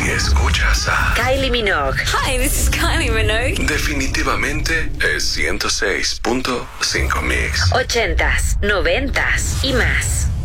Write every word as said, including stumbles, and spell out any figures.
escuchas a Kylie Minogue. Hi, this is Kylie Minogue. Definitivamente es ciento seis punto cinco Mix. Ochentas, noventas y más.